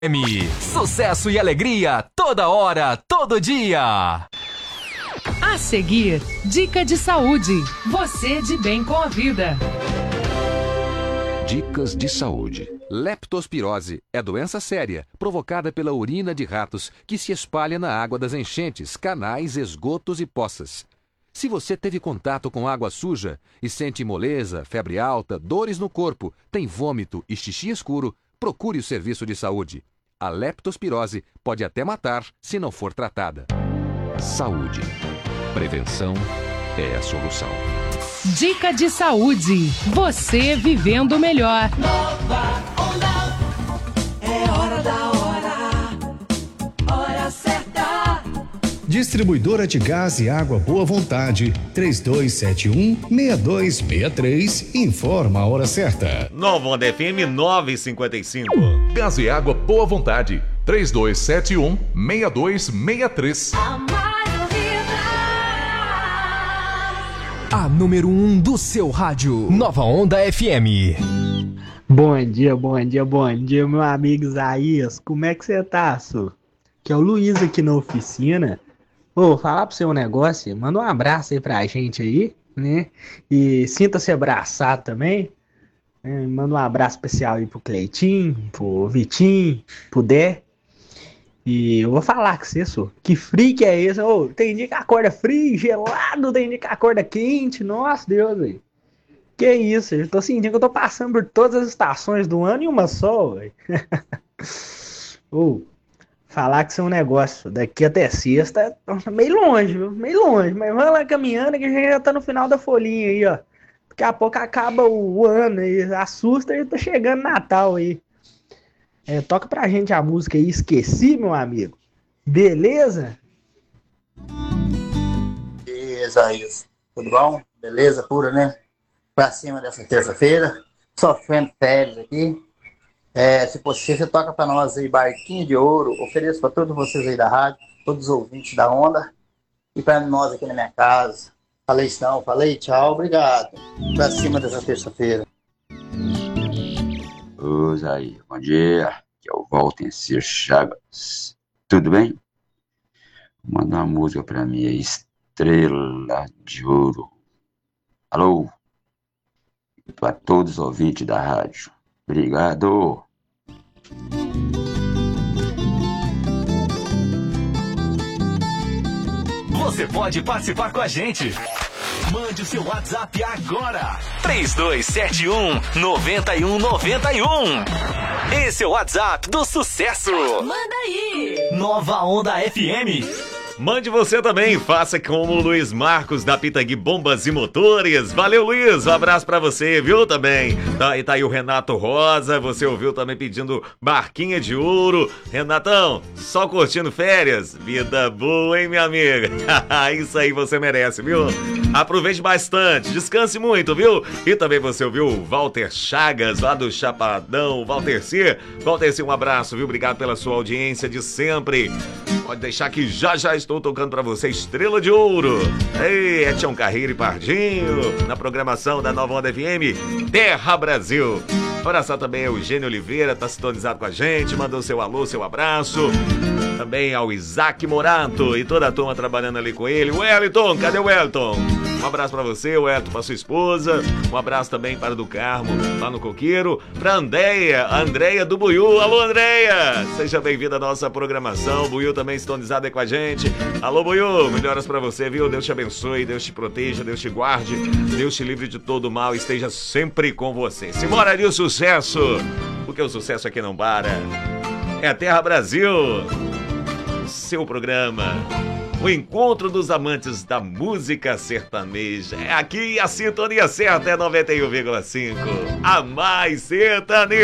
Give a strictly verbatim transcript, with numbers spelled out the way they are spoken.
M. Sucesso e alegria toda hora, todo dia. A seguir, dica de saúde. Você de bem com a vida. Dicas de saúde. Leptospirose é doença séria, provocada pela urina de ratos que se espalha na água das enchentes, canais, esgotos e poças. Se você teve contato com água suja e sente moleza, febre alta, dores no corpo, tem vômito e xixi escuro, procure o serviço de saúde. A leptospirose pode até matar se não for tratada. Saúde. Prevenção é a solução. Dica de saúde. Você vivendo melhor. Nova Onda. É hora da hora. Hora certa. Distribuidora de gás e água Boa Vontade, três dois sete um, seis dois seis três, informa a hora certa. Nova Onda F M nove e cinquenta e cinco. Gás e água Boa Vontade, três dois sete um, seis dois seis três. A número um do seu rádio, Nova Onda F M. Bom dia, bom dia, bom dia, meu amigo Isaías. Como é que você tá, senhor? Que é o Luiz aqui na oficina. Ô, falar pra você um negócio, manda um abraço aí pra gente aí, né? E sinta-se abraçado também. É, manda um abraço especial aí pro Cleitinho, pro Vitinho, pro Dé. E eu vou falar com você, senhor. Que frio que é esse? Ô, tem dia que acorda frio, gelado, tem dia que acorda quente. Nossa, Deus, velho. Que isso, eu tô sentindo que eu tô passando por todas as estações do ano em uma só, velho. Ô, falar que isso é um negócio, daqui até sexta, meio longe, viu? Meio longe, mas vamos lá caminhando que a gente já tá no final da folhinha aí, ó. Daqui a pouco acaba o ano aí, assusta e tá chegando Natal aí. É, toca pra gente a música aí, Esqueci, meu amigo. Beleza? Beleza, isso. Tudo bom? Beleza pura, né? Pra cima dessa terça-feira. Sofrendo férias aqui. É, se possível, você toca pra nós aí, Barquinho de Ouro. Ofereço pra todos vocês aí da rádio, todos os ouvintes da Onda. E pra nós aqui na minha casa. Falei não, falei tchau, obrigado. Pra cima dessa terça-feira. Ô, Zay, bom dia. Que é o Walter C. Chagas. Tudo bem? Vou mandar uma música pra mim, Estrela de Ouro. Alô? Para todos os ouvintes da rádio. Obrigado. Você pode participar com a gente. Mande o seu WhatsApp agora. três dois sete um, nove um nove um. Esse é o WhatsApp do sucesso. Manda aí. Nova Onda F M. Mande você também, faça como o Luiz Marcos da Pitangui Bombas e Motores. Valeu, Luiz, um abraço pra você, viu, também. Tá, e tá aí o Renato Rosa, você ouviu também pedindo Barquinha de Ouro. Renatão, só curtindo férias? Vida boa, hein, minha amiga? Isso aí você merece, viu? Aproveite bastante, descanse muito, viu? E também você ouviu o Walter Chagas, lá do Chapadão. Walter C, Walter C, um abraço, viu? Obrigado pela sua audiência de sempre. Pode deixar que já já estou tocando pra você Estrela de Ouro. Ei, é Tião Carreiro e Pardinho, na programação da Nova Onda F M, Terra Brasil. Abraçar também ao Eugênio Oliveira, tá sintonizado com a gente, mandou seu alô, seu abraço. Também ao Isaac Morato e toda a turma trabalhando ali com ele. Wellington, cadê o Wellington? Um abraço pra você, Wellington, pra sua esposa. Um abraço também para do Carmo, lá no Coqueiro. Pra Andréia, Andréia do Buiú. Alô, Andréia! Seja bem-vinda à nossa programação. Buiú também sintonizado aí com a gente. Alô, Buiú, melhoras pra você, viu? Deus te abençoe, Deus te proteja, Deus te guarde, Deus te livre de todo mal e esteja sempre com você. Simbora ali o sucesso, porque o sucesso aqui não para. É a Terra Brasil, seu programa. O encontro dos amantes da música sertaneja. É aqui a sintonia certa é noventa e um vírgula cinco. A mais sertaneja.